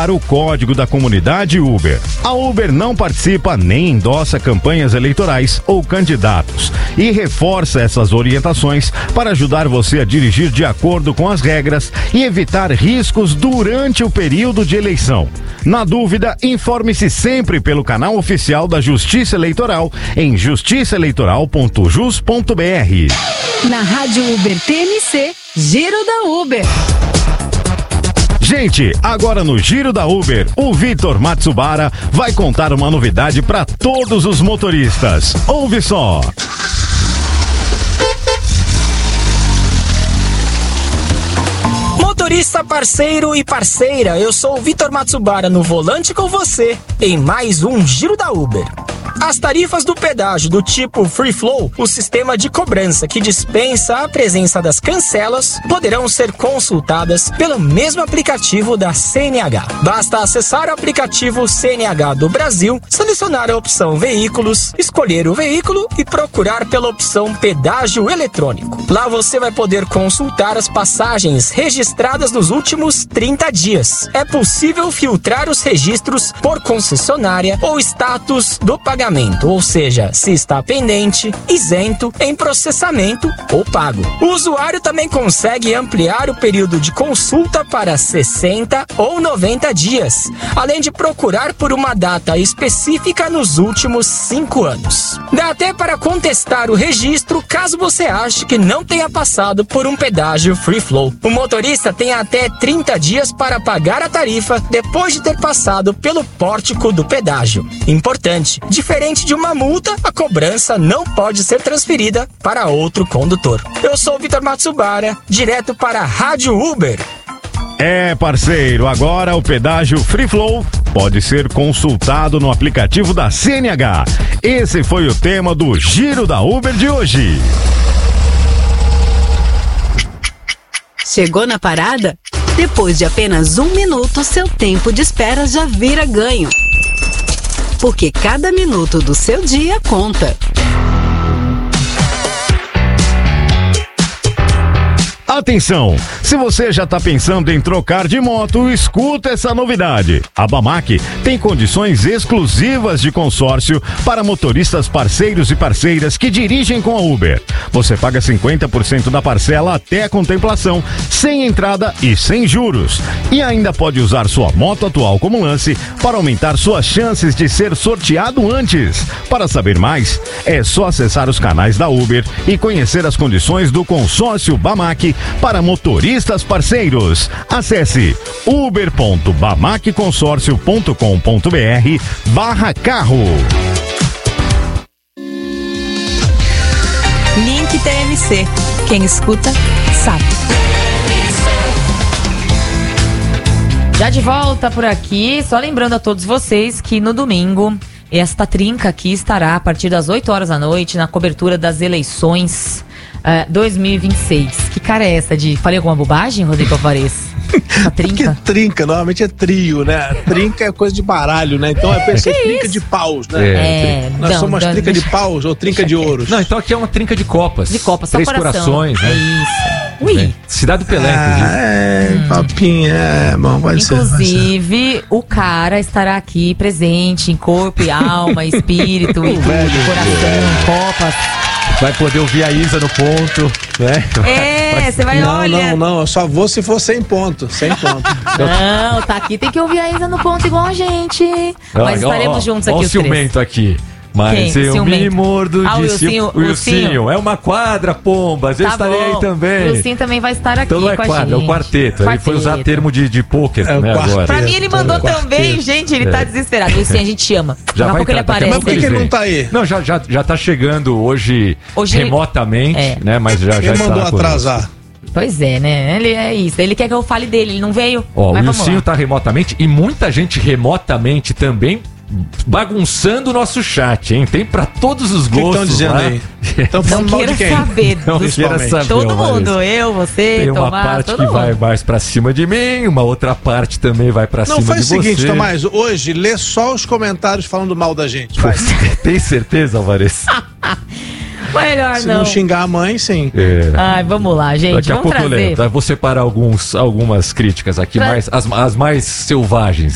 usar o código da comunidade Uber. A Uber não participa nem endossa campanhas eleitorais ou candidatos e reforça essas orientações para ajudar você a dirigir de acordo com as regras e evitar riscos durante o período de eleição. Na dúvida, informe-se sempre pelo canal oficial da Justiça Eleitoral em justiçaeleitoral.jus.br. Na Rádio Uber TMC, Giro da Uber. Gente, agora no Giro da Uber, o Vitor Matsubara vai contar uma novidade para todos os motoristas. Ouve só. Motorista parceiro e parceira, eu sou o Vitor Matsubara no volante com você em mais um Giro da Uber. As tarifas do pedágio do tipo Free Flow, o sistema de cobrança que dispensa a presença das cancelas, poderão ser consultadas pelo mesmo aplicativo da CNH. Basta acessar o aplicativo CNH do Brasil, selecionar a opção Veículos, escolher o veículo e procurar pela opção Pedágio Eletrônico. Lá você vai poder consultar as passagens registradas nos últimos 30 dias. É possível filtrar os registros por concessionária ou status do pagamento, ou seja, se está pendente, isento, em processamento ou pago. O usuário também consegue ampliar o período de consulta para 60 ou 90 dias, além de procurar por uma data específica nos últimos 5 anos. Dá até para contestar o registro caso você ache que não tenha passado por um pedágio Free Flow. O motorista tem até 30 dias para pagar a tarifa depois de ter passado pelo pórtico do pedágio. Importante, diferente de uma multa, a cobrança não pode ser transferida para outro condutor. Eu sou o Vitor Matsubara, direto para a Rádio Uber. É, parceiro, agora o pedágio Free Flow pode ser consultado no aplicativo da CNH. Esse foi o tema do Giro da Uber de hoje. Chegou na parada? Depois de apenas 1 minuto, seu tempo de espera já vira ganho. Porque cada minuto do seu dia conta. Atenção! Se você já está pensando em trocar de moto, escuta essa novidade. A Bamac tem condições exclusivas de consórcio para motoristas parceiros e parceiras que dirigem com a Uber. Você paga 50% da parcela até a contemplação, sem entrada e sem juros. E ainda pode usar sua moto atual como lance para aumentar suas chances de ser sorteado antes. Para saber mais, é só acessar os canais da Uber e conhecer as condições do consórcio Bamac para motoristas parceiros. Acesse uber.bamacconsorcio.com.br/carro. Link TMC. Quem escuta, sabe. Já de volta por aqui, só lembrando a todos vocês que no domingo esta trinca aqui estará a partir das 8 horas da noite na cobertura das eleições 2026. Que cara é essa de... Falei alguma bobagem, Rodrigo Alvarez? A trinca? Porque trinca, normalmente é trio, né? Trinca é coisa de baralho, né? Então é trinca de paus, né? Nós somos trinca de paus ou trinca de ouros. Não, então aqui é uma trinca de copas. De copas, só 3 coração. corações, né? É isso. Ui. Cidade do Pelé, Papinho, bom, pode Inclusive, o cara estará aqui presente em corpo e alma, espírito e tudo, coração, copas. Vai poder ouvir a Isa no ponto, né? Você vai, olha... Não, eu só vou se for 100 pontos, 100 pontos. Não, tá aqui, tem que ouvir a Isa no ponto igual a gente. Mas estaremos juntos aqui os três. Olha o ciumento aqui. Mas eu me mordo de Wilsinho. Wilsinho. É uma quadra, pombas. Eu estarei aí também. O Wilsinho também vai estar aqui então não é com a quadra, gente. É o quarteto. Ele foi usar termo de pôquer, né, agora. Pra mim ele mandou também, gente. Ele tá desesperado. Wilsinho, a gente ama. Daqui a pouco ele aparece. Mas por que ele não tá aí? Não, já tá chegando hoje remotamente, né? Mas já ele mandou atrasar. Pois é, né? Ele é isso. Ele quer que eu fale dele, ele não veio. Ó, o Wilsinho tá remotamente e muita gente remotamente também bagunçando o nosso chat, hein? Tem pra todos os gostos. O que estão dizendo aí? Estão falando mal de quem? Não queira saber. Todo mundo, eu, você, tem uma Tomás, parte que vai mais pra cima de mim, uma outra parte também vai pra cima de você. Não, faz o seguinte, Tomás, hoje lê só os comentários falando mal da gente. Vai. Tem certeza, Alvarez? Melhor Se não xingar a mãe, sim. Ai, vamos lá, gente. Daqui a pouco eu leio. Vou separar algumas críticas aqui, as mais selvagens.